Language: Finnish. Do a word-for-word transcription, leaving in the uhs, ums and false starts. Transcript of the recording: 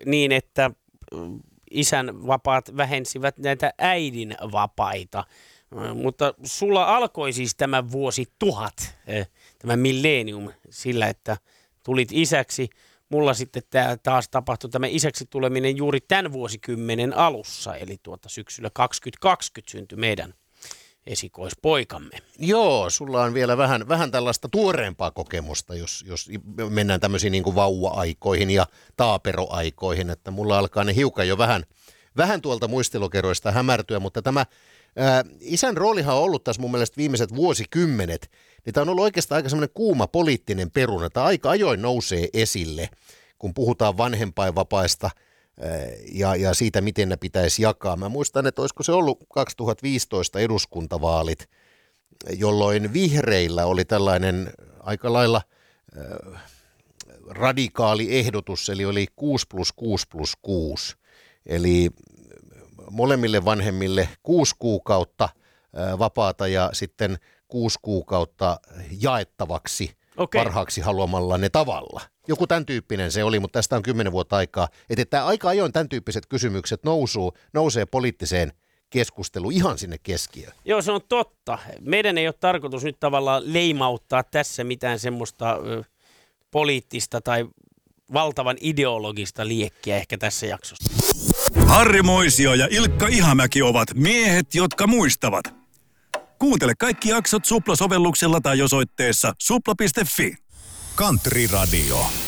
niin, että isän vapaat vähensivät näitä äidin vapaita. Mutta sulla alkoi siis tämä vuosi tuhat, tämä millennium, sillä, että tulit isäksi. Mulla sitten tää taas tapahtui tämä isäksi tuleminen juuri tämän vuosikymmenen alussa, eli tuota syksyllä kaksituhattakaksikymmentä syntyi meidän esikoispoikamme. Joo, sulla on vielä vähän, vähän tällaista tuoreempaa kokemusta, jos, jos mennään tämmöisiin niin kuin vauva-aikoihin ja taaperoaikoihin, että mulla alkaa ne hiukan jo vähän, vähän tuolta muistelokeroista hämärtyä, mutta tämä ää, isän roolihan on ollut tässä mun mielestä viimeiset vuosikymmenet, niin tämä on ollut oikeastaan aika semmoinen kuuma poliittinen peruna, tämä aika ajoin nousee esille, kun puhutaan vanhempainvapaista ja, ja siitä, miten ne pitäisi jakaa. Mä muistan, että olisiko se ollut kaksituhattaviisitoista eduskuntavaalit, jolloin vihreillä oli tällainen aika lailla äh, radikaali ehdotus, eli oli kuusi plus kuusi plus kuusi. Eli molemmille vanhemmille kuusi kuukautta äh, vapaata ja sitten kuusi kuukautta jaettavaksi okay. parhaaksi haluamallanne tavalla. Joku tämän tyyppinen se oli, mutta tästä on kymmenen vuotta aikaa. Että tämä aika ajoin tämän tyyppiset kysymykset nousuu, nousee poliittiseen keskusteluun ihan sinne keskiöön. Joo, se on totta. Meidän ei ole tarkoitus nyt tavallaan leimauttaa tässä mitään semmoista ö, poliittista tai valtavan ideologista liekkiä ehkä tässä jaksossa. Harri Moisio ja Ilkka Ihamäki ovat miehet, jotka muistavat. Kuuntele kaikki jaksot Supla-sovelluksella tai osoitteessa supla piste fi. Country Radio.